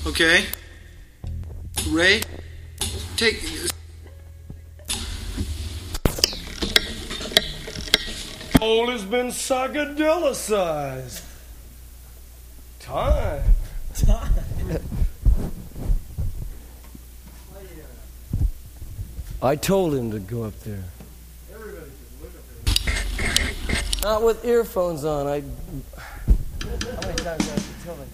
Okay. Ray, take... All has been psychedelicized. Time. I told him to go up there. Not with earphones on. How many times do I have to tell him?